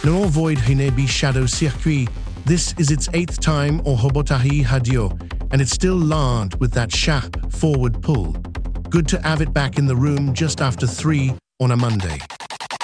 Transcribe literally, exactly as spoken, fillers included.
Le Envoy Hinebi Shadow Circuit. This is its eighth time au Hobotahi Hadio, and it's still larned with that sharp forward pull. Good to have it back in the room just after three on a Monday.